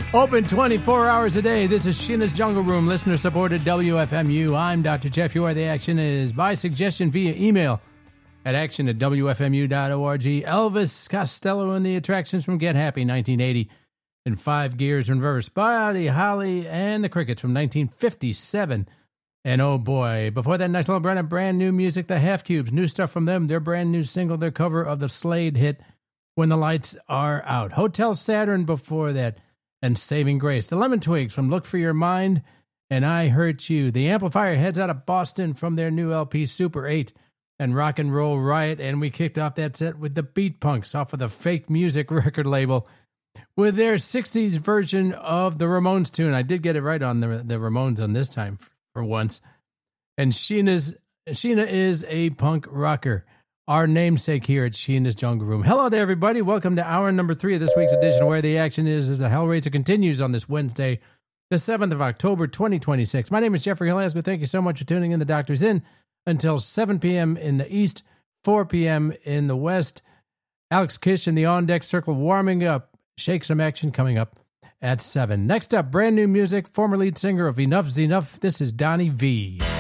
Open 24 hours a day. This is Sheena's Jungle Room, listener-supported WFMU. I'm Dr. Jeff Ure. The action is by suggestion via email at action@wfmu.org. Elvis Costello and the Attractions from Get Happy, 1980. In 5 Gears Reverse. Buddy Holly and the Crickets from 1957. And oh boy, before that, nice little brand new music, the Half Cubes. New stuff from them. Their brand new single, their cover of the Slade hit, When the Lights Are Out. Hotel Saturn before that. And Saving Grace. The Lemon Twigs from Look for Your Mind and I Hurt You. The Amplifier heads out of Boston from their new LP Super 8 and Rock and Roll Riot. And we kicked off that set with the Beat Punks off of the Fake Music record label with their 60s version of the Ramones tune. I did get it right on the Ramones on this time for once. And Sheena is a punk rocker. Our namesake here at Sheena's Jungle Room. Hello there, everybody. Welcome to hour number 3 of this week's edition, where the action is as the Hellraiser continues on this Wednesday, the 7th of October, 2026. My name is Jeffrey Hill-Asquith. Thank you so much for tuning in. The Doctor's in until 7 p.m. in the East, 4 p.m. in the West. Alex Kish in the On Deck Circle warming up. Shake Some Action coming up at 7. Next up, brand new music, former lead singer of Enough's Enough. This is Donnie V.